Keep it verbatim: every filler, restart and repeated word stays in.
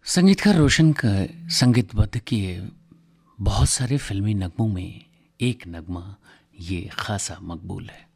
संगीतकार रोशन का संगीतबद्ध किए बहुत सारे फिल्मी नगमों में एक नगमा ये खासा मकबूल है।